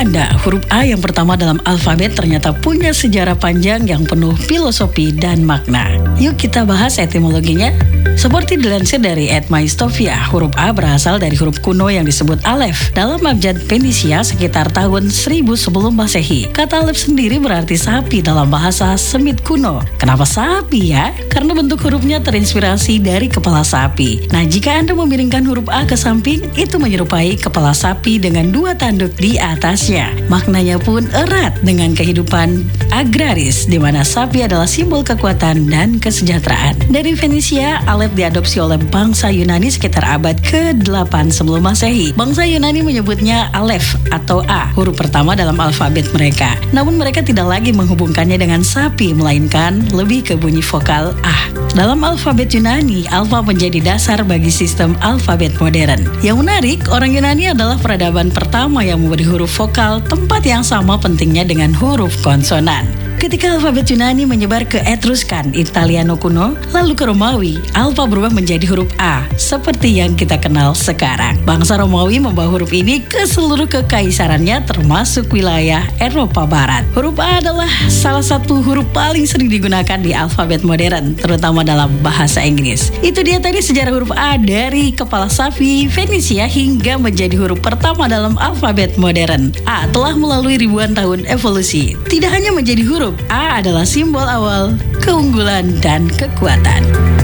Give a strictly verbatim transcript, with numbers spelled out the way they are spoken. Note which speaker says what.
Speaker 1: Anda, huruf A yang pertama dalam alfabet ternyata punya sejarah panjang yang penuh filosofi dan makna. Yuk kita bahas etimologinya. Seperti dilansir dari Etmaistofia, huruf A berasal dari huruf kuno yang disebut Alef. Dalam abjad Fenisia sekitar tahun seribu sebelum Masehi. Kata Alef sendiri berarti sapi dalam bahasa Semit kuno. Kenapa sapi ya? Karena bentuk hurufnya terinspirasi dari kepala sapi. Nah, jika Anda memiringkan huruf A ke samping, itu menyerupai kepala sapi dengan dua tanduk di atasnya. Maknanya pun erat dengan kehidupan agraris, di mana sapi adalah simbol kekuatan dan kesejahteraan. Dari Fenisia, Alef diadopsi oleh bangsa Yunani sekitar abad ke delapan sebelum Masehi. Bangsa Yunani menyebutnya Alef atau A, huruf pertama dalam alfabet mereka. Namun mereka tidak lagi menghubungkannya dengan sapi, melainkan lebih ke bunyi vokal A. Dalam alfabet Yunani, alfa menjadi dasar bagi sistem alfabet modern. Yang menarik, orang Yunani adalah peradaban pertama yang memberi huruf vokal tempat yang sama pentingnya dengan huruf konsonan. Ketika alfabet Yunani menyebar ke Etruskan, Italiano kuno, lalu ke Romawi, alfa berubah menjadi huruf A, seperti yang kita kenal sekarang. Bangsa Romawi membawa huruf ini ke seluruh kekaisarannya, termasuk wilayah Eropa Barat. Huruf A adalah salah satu huruf paling sering digunakan di alfabet modern, terutama dalam bahasa Inggris. Itu dia tadi sejarah huruf A dari kepala sapi Fenisia hingga menjadi huruf pertama dalam alfabet modern. A telah melalui ribuan tahun evolusi. Tidak hanya menjadi huruf, A adalah simbol awal keunggulan dan kekuatan.